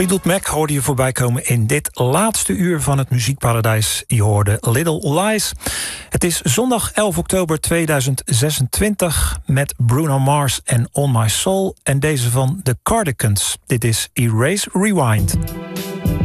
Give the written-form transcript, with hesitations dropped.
Fleetwood Mac hoorde je voorbij komen in dit laatste uur van het Muziekparadijs. Je hoorde Little Lies. Het is zondag 11 oktober 2026 met Bruno Mars en On My Soul en deze van The Cardigans. Dit is Erase Rewind.